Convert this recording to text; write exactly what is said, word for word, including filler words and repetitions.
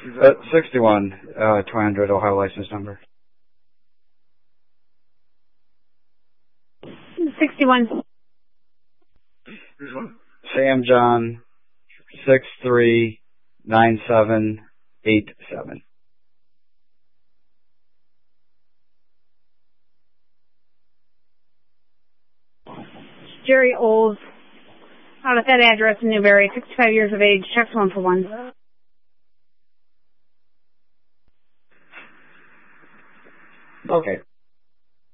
Uh, sixty-one, uh, two hundred, Ohio license number. sixty-one. Sam John, six three nine seven eight seven. Jerry Oles, out at that address in Newberry, sixty-five years of age, checks one for one. Okay.